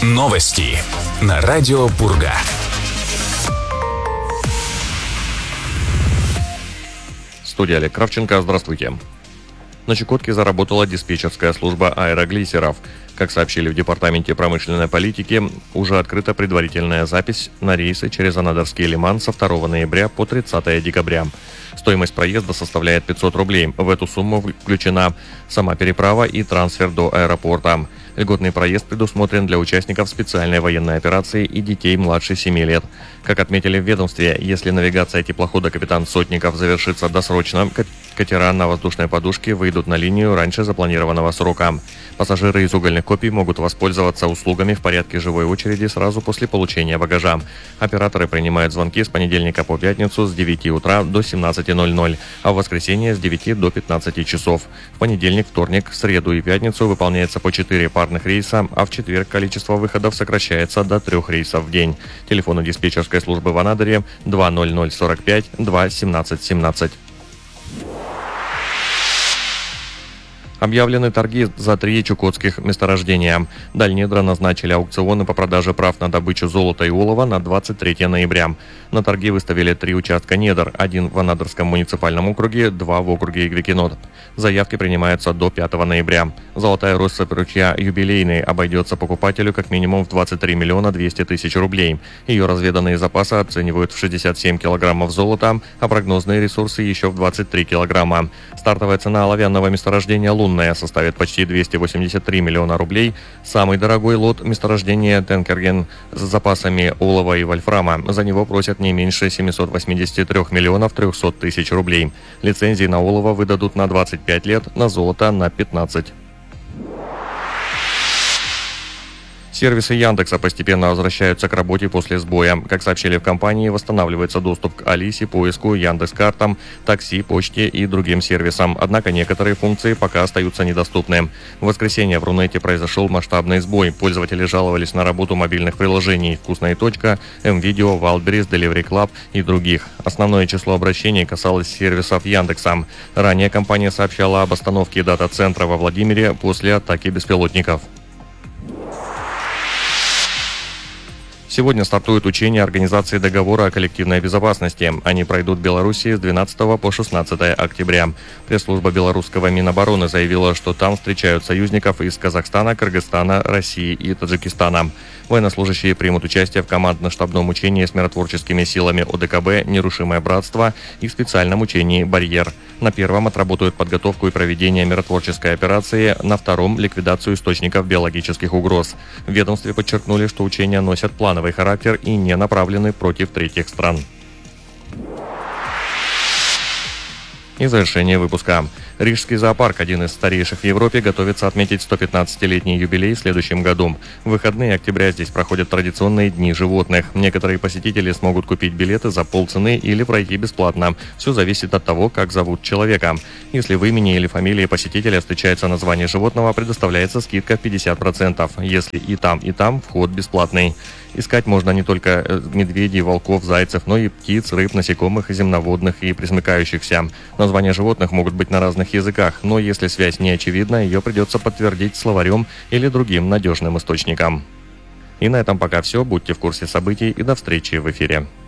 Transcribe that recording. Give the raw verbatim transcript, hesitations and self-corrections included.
Новости на радио Пурга. Студия Олег Кравченко. Здравствуйте. На Чукотке заработала диспетчерская служба аэроглиссеров. Как сообщили в Департаменте промышленной политики, уже открыта предварительная запись на рейсы через Анадырский лиман со второго ноября по тридцатое декабря. Стоимость проезда составляет пятьсот рублей. В эту сумму включена сама переправа и трансфер до аэропорта. Льготный проезд предусмотрен для участников специальной военной операции и детей младше семи лет. Как отметили в ведомстве, если навигация теплохода «Капитан Сотников» завершится досрочно, катера на воздушной подушке выйдут на линию раньше запланированного срока. Пассажиры из угольных копий могут воспользоваться услугами в порядке живой очереди сразу после получения багажа. Операторы принимают звонки с понедельника по пятницу с девяти утра до семнадцати ноль-ноль, а в воскресенье с девяти до пятнадцати часов. В понедельник, вторник, среду и пятницу выполняется по четыре парных рейса, а в четверг количество выходов сокращается до трех рейсов в день. Телефоны диспетчерской службы в Анадыре два ноль ноль сорок пять два семнадцать семнадцать. Объявлены торги за три чукотских месторождения. Дальнедра назначили аукционы по продаже прав на добычу золота и олова на двадцать третье ноября. На торги выставили три участка недр, один в Анадырском муниципальном округе, два в округе Игвикинот. Заявки принимаются до пятого ноября. Золотая россыпь ручья «Юбилейный» обойдется покупателю как минимум в двадцать три миллиона двести тысяч рублей. Ее разведанные запасы оценивают в шестьдесят семь килограммов золота, а прогнозные ресурсы еще в двадцать три килограмма. Стартовая цена оловянного месторождения «Лунная» составит почти двести восемьдесят три миллиона рублей. Самый дорогой лот месторождения «Тенкерген» с запасами олова и вольфрама. За него просят не меньше семьсот восемьдесят три миллионов триста тысяч рублей. Лицензии на олово выдадут на двадцать пять лет, на золото на пятнадцать. Сервисы Яндекса постепенно возвращаются к работе после сбоя. Как сообщили в компании, восстанавливается доступ к Алисе, поиску, Яндекс.Картам, такси, почте и другим сервисам. Однако некоторые функции пока остаются недоступны. В воскресенье в Рунете произошел масштабный сбой. Пользователи жаловались на работу мобильных приложений «Вкусная точка», М-Видео, Wildberries, Delivery Club и других. Основное число обращений касалось сервисов Яндекса. Ранее компания сообщала об остановке дата-центра во Владимире после атаки беспилотников. Сегодня стартует учение Организации договора о коллективной безопасности. Они пройдут в Беларуси с двенадцатого по шестнадцатое октября. Пресс-служба белорусского Минобороны заявила, что там встречают союзников из Казахстана, Кыргызстана, России и Таджикистана. Военнослужащие примут участие в командно-штабном учении с миротворческими силами О Дэ Ка Бэ «Нерушимое братство» и в специальном учении «Барьер». На первом отработают подготовку и проведение миротворческой операции, на втором – ликвидацию источников биологических угроз. В ведомстве подчеркнули, что учения носят плановый характер и не направлены против третьих стран. И завершение выпуска. Рижский зоопарк, один из старейших в Европе, готовится отметить сто пятнадцатилетний юбилей в следующем году. В выходные октября здесь проходят традиционные дни животных. Некоторые посетители смогут купить билеты за полцены или пройти бесплатно. Все зависит от того, как зовут человека. Если в имени или фамилии посетителя встречается название животного, предоставляется скидка в пятьдесят процентов. Если и там, и там, вход бесплатный. Искать можно не только медведей, волков, зайцев, но и птиц, рыб, насекомых, земноводных и пресмыкающихся. Названия животных могут быть на разных языках, но если связь не очевидна, ее придется подтвердить словарем или другим надежным источником. И на этом пока все. Будьте в курсе событий и до встречи в эфире.